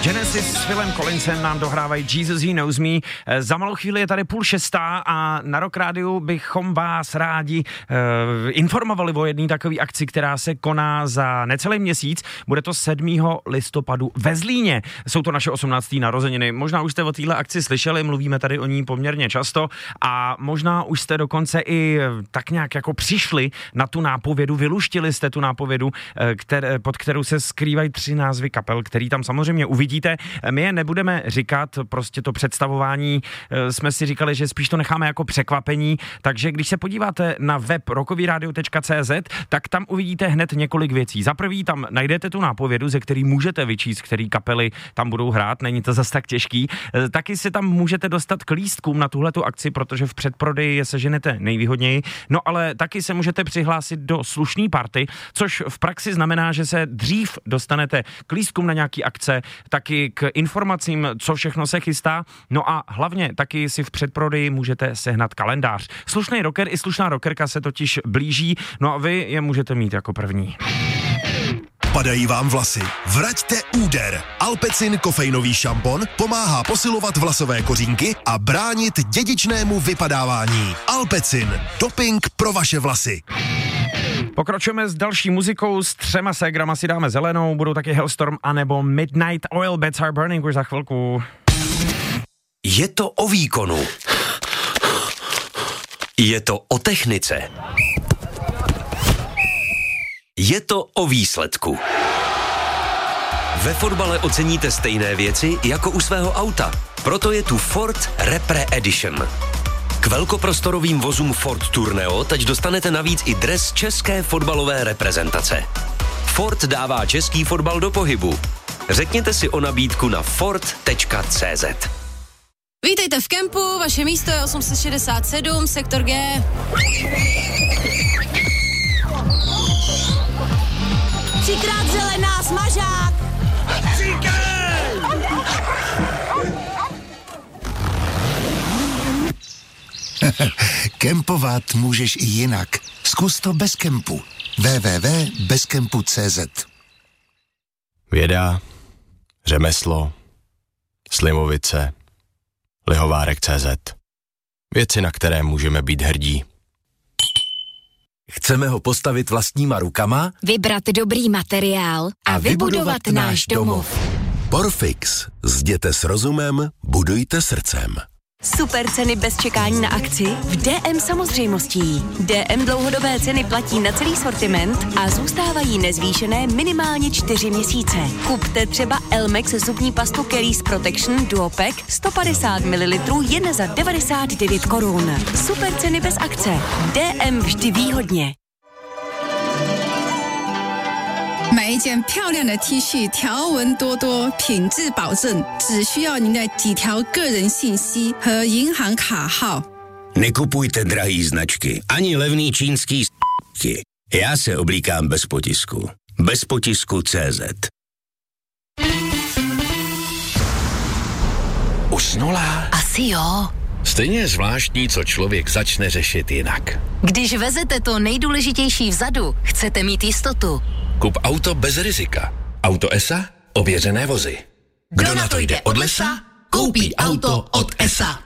Genesis s Philem Collinsem nám dohrávají Jesus He Knows Me. Za malou chvíli je tady 5:30 a na Rock Rádiu bychom vás rádi informovali o jedné takové akci, která se koná za necelý měsíc. Bude to 7. listopadu ve Zlíně. Jsou to naše 18. narozeniny. Možná už jste o téhle akci slyšeli, mluvíme tady o ní poměrně často a možná už jste dokonce i tak nějak jako přišli na tu nápovědu, vyluštili jste tu nápovědu, pod kterou se skrývají 3 názvy kapel, který tam samozřejmě uvidíte. My je nebudeme říkat, prostě to představování jsme si říkali, že spíš to necháme jako překvapení, takže když se podíváte na web rockovyradio.cz, tak tam uvidíte hned několik věcí. Za prvý tam najdete tu nápovědu, ze který můžete vyčíst, který kapely tam budou hrát, není to zas tak těžký. Taky si tam můžete dostat k lístkům na tuhletu akci, protože v předprodeji je seženete nejvýhodněji. No ale taky se můžete přihlásit do slušný party, což v praxi znamená, že se dřív dostanete k lístkům na nějaký akce, taky k informacím, co všechno se chystá, no a hlavně taky si v předprodeji můžete sehnat kalendář. Slušný rocker i slušná rockerka se totiž blíží, no a vy je můžete mít jako první. Padají vám vlasy? Vraťte úder. Alpecin kofeinový šampon pomáhá posilovat vlasové kořínky a bránit dědičnému vypadávání. Alpecin. Doping pro vaše vlasy. Pokračujeme s další muzikou, s 3 ségrama si dáme zelenou, budou taky Hellstorm anebo Midnight Oil, Beds Are Burning už za chvilku. Je to o výkonu. Je to o technice. Je to o výsledku. Ve fotbale oceníte stejné věci jako u svého auta. Proto je tu Ford Repre Edition. K velkoprostorovým vozům Ford Tourneo teď dostanete navíc i dres české fotbalové reprezentace. Ford dává český fotbal do pohybu. Řekněte si o nabídku na ford.cz. Vítejte v kempu, vaše místo je 867, sektor G. Třikrát zelená, smažák! Kempovat můžeš i jinak. Zkus to bez kempu. www.bezkempu.cz. Věda, řemeslo, Slimovice, Lihovárek.cz. Věci, na které můžeme být hrdí. Chceme ho postavit vlastníma rukama? Vybrat dobrý materiál a vybudovat náš domov. Porfix. Zděte s rozumem, budujte srdcem. Super ceny bez čekání na akci v DM samozřejmostí. DM dlouhodobé ceny platí na celý sortiment a zůstávají nezvýšené minimálně 4 měsíce. Kupte třeba Elmex zubní pastu Caries Protection Duopack 150 ml jen za 99 korun. Super ceny bez akce. DM vždy výhodně. 买一件漂亮的 T 恤，条纹多多，品质保证，只需要您的几条个人信息和银行卡号。 Nekupujte drahý značky, ani levný čínský s***ky. Já se oblíkám bez potisku. Bez potisku CZ. Usnula? Asi jo. Stejně je zvláštní, co člověk začne řešit jinak. Když vezete to nejdůležitější vzadu, chcete mít jistotu. Kup auto bez rizika. Auto ESA, ověřené vozy. Kdo na to jde od lesa, koupí auto od ESA.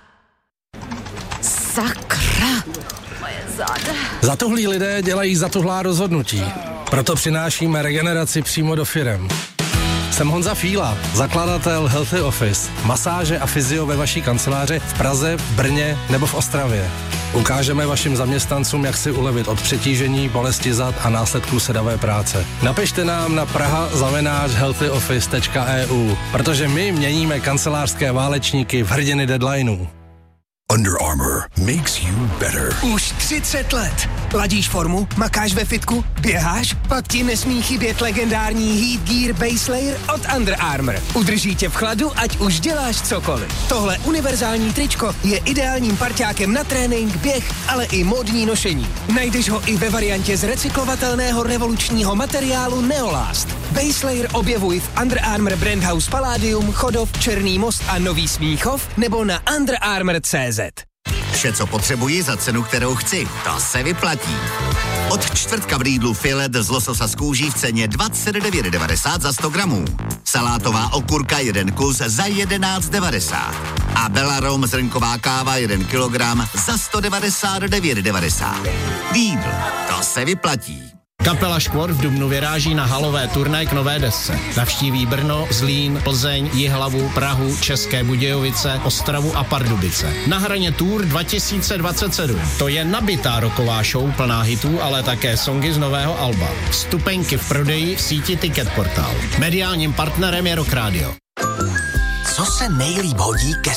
Sakra. Moje záda. Zatuhlí lidé dělají zatuhlá rozhodnutí. Proto přinášíme regeneraci přímo do firem. Jsem Honza Fíla, zakladatel Healthy Office, masáže a fyzio ve vaší kanceláři v Praze, v Brně nebo v Ostravě. Ukážeme vašim zaměstnancům, jak si ulevit od přetížení, bolesti zad a následků sedavé práce. Napište nám na praha@healthyoffice.eu, protože my měníme kancelářské válečníky v hrdiny deadlineů. Under Armour makes you better. Už 30 let. Ladíš formu, makáš ve fitku, běháš, pak ti nesmí chybět legendární Heat Gear Base Layer od Under Armour. Udrží tě v chladu, ať už děláš cokoliv. Tohle univerzální tričko je ideálním parťákem na trénink, běh, ale i módní nošení. Najdeš ho i ve variantě z recyklovatelného revolučního materiálu Neolast. Base Layer objevuj v Under Armour Brand House Palladium, Chodov, Černý Most a Nový Smíchov nebo na underarmour.cz. Vše, co potřebuji za cenu, kterou chci. To se vyplatí. Od čtvrtka v Lidlu filet z lososa z kůží v ceně 29,90 za 100 gramů. Salátová okurka 1 kus za 11,90. A Belarom zrnková káva 1 kilogram za 199,90. Lidl, to se vyplatí. Kapela Škvor v dubnu vyráží na halové turné k nové desce. Navštíví Brno, Zlín, Plzeň, Jihlavu, Prahu, České Budějovice, Ostravu a Pardubice. Na hraně Tour 2027. To je nabitá rocková show plná hitů, ale také songy z nového alba. Vstupenky v prodeji v síti Ticket Portal. Mediálním partnerem je Rock Radio. Co se nejlíp hodí ke